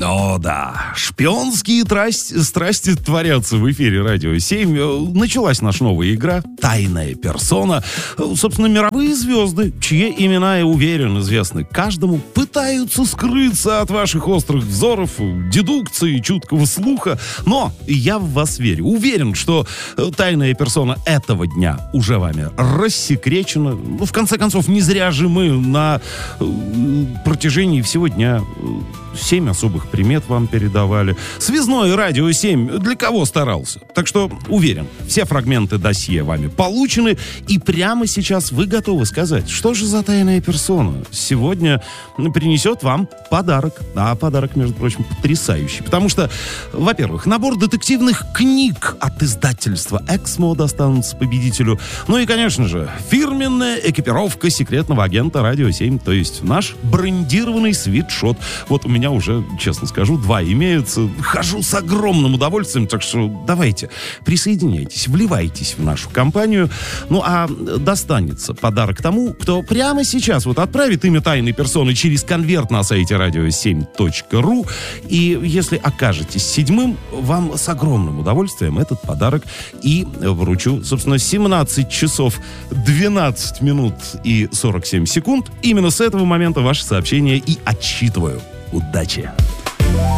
О, да. Шпионские страсти творятся в эфире «Радио 7». Началась наша новая игра «Тайная персона». Собственно, мировые звезды, чьи имена, я уверен, известны каждому, пытаются скрыться от ваших острых взоров, дедукции, чуткого слуха. Но я в вас верю. Уверен, что тайная персона этого дня уже вами рассекречена. В конце концов, не зря же мы на протяжении всего дня 7 особых примет вам передавали. Связное «Радио 7» для кого старался? Так что, уверен, все фрагменты досье вами получены, и прямо сейчас вы готовы сказать, что же за тайная персона сегодня принесет вам подарок. А подарок, между прочим, потрясающий. Потому что, во-первых, набор детективных книг от издательства «Эксмо» достанутся победителю. Ну и, конечно же, фирменная экипировка секретного агента «Радио 7», то есть наш брендированный свитшот. Вот у меня уже, честно скажу, 2 имеются. Хожу с огромным удовольствием, так что давайте, присоединяйтесь, вливайтесь в нашу компанию. Ну, а достанется подарок тому, кто прямо сейчас вот отправит имя тайной персоны через конверт на сайте radio7.ru. И если окажетесь 7-м, вам с огромным удовольствием этот подарок и вручу. Собственно, 17 часов 12 минут и 47 секунд. Именно с этого момента ваше сообщение и отсчитываю. Удачи!